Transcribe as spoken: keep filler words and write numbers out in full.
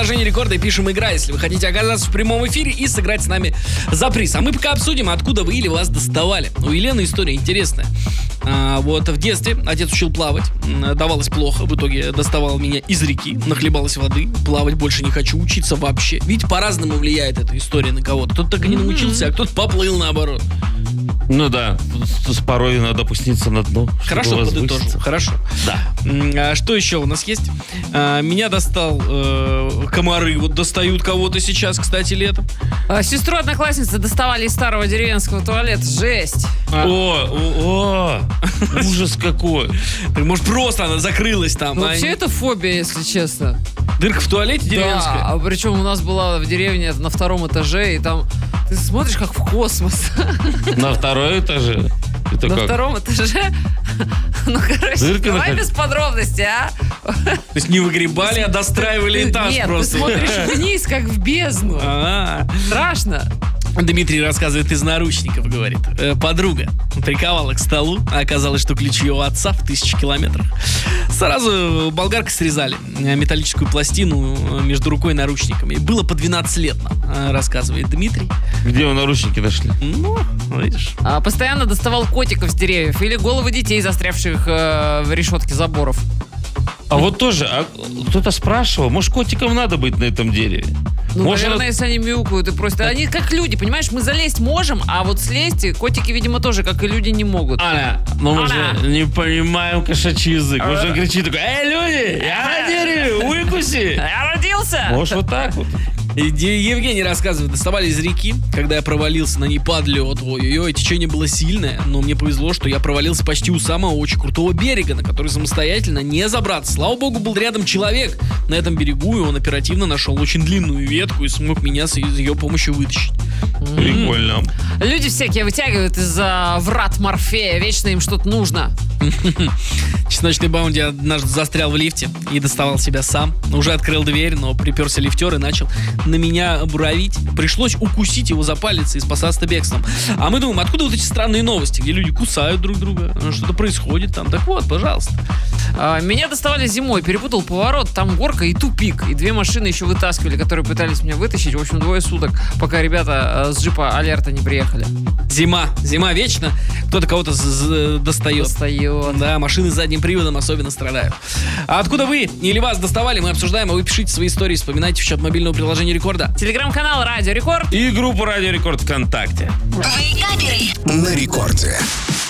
приложение Рекорда и пишем «Игра», если вы хотите оказаться в прямом эфире и сыграть с нами за приз. А мы пока обсудим, откуда вы или вас доставали. У Елены история интересная. А, вот в детстве отец учил плавать, давалось плохо, в итоге доставал меня из реки, нахлебалась воды, плавать больше не хочу, учиться вообще. Ведь по-разному влияет эта история на кого-то. Кто-то так и не научился, а кто-то поплыл наоборот. Ну да, с порой надо опуститься на дно. Хорошо подытожил, хорошо. Да. А, что еще у нас есть? А, меня достал э, комары, вот достают кого-то сейчас, кстати, летом. А, сестру одноклассницы доставали из старого деревенского туалета, жесть. А. О, о, о, ужас какой. Так, может, просто она закрылась там. Ну, а вообще не... это фобия, если честно. Дырка в туалете деревенская? Да, а причем у нас была в деревне на втором этаже, и там ты смотришь как в космос. На втором этаже? Это на как? втором этаже? Ну, короче, Дырка давай наход... без подробностей, а? То есть не выгребали, а достраивали этаж Нет, просто. ты смотришь вниз, как в бездну. А-а-а. Страшно. Дмитрий рассказывает из наручников, говорит. Э, подруга приковала к столу, а оказалось, что ключи у отца в тысячи километрах. Сразу болгаркой срезали металлическую пластину между рукой и наручниками. Было по двенадцать лет нам, рассказывает Дмитрий. Где вы наручники нашли? Ну, видишь. А, постоянно доставал котиков с деревьев или головы детей, застрявших э, в решетке заборов. А вот тоже, а кто-то спрашивал, может, котикам надо быть на этом дереве? Ну, может, наверное, если они мяукают и просто... Они как люди, понимаешь, мы залезть можем, а вот слезть котики, видимо, тоже, как и люди, не могут. Аня, ну мы Аня. же не понимаем кошачий язык. Может, он кричит такой: эй, люди, я на дереве, выкуси. Я родился! Может, вот так вот. И Евгений рассказывает, доставали из реки, когда я провалился на ней под лед. Ой-ой-ой, течение было сильное, но мне повезло, что я провалился почти у самого очень крутого берега, на который самостоятельно не забраться. Слава богу, был рядом человек на этом берегу, и он оперативно нашел очень длинную ветку и смог меня с ее помощью вытащить. Прикольно. Люди всякие вытягивают из-за врат Морфея, вечно им что-то нужно. Чесночный Баунти однажды застрял в лифте и доставал себя сам. Уже открыл дверь, но приперся лифтер и начал на меня буравить. Пришлось укусить его за палец и спасаться бегством. А мы думаем, откуда вот эти странные новости, где люди кусают друг друга, что-то происходит там. Так вот, пожалуйста. А, меня доставали зимой, перепутал поворот, там горка и тупик. И две машины еще вытаскивали, которые пытались меня вытащить. В общем, двое суток, пока ребята с джипа Алерта не приехали. Зима. Зима вечно. Кто-то кого-то достает. Достает. Да, машины с задним приводом особенно страдают. А откуда вы или вас доставали, мы обсуждаем, а вы пишите свои истории, вспоминайте в счет мобильного приложения Рекорда. Телеграм-канал Радио Рекорд. И группу Радио Рекорд ВКонтакте. Вейкаперы на Рекорде.